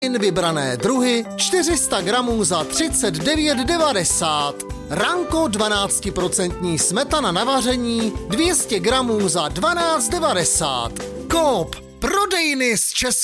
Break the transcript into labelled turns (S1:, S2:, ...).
S1: vybrané druhy 400 gramů za 39,90. Ranko 12% smetana na vaření 200 gramů za 12,90. Coop, prodejny z České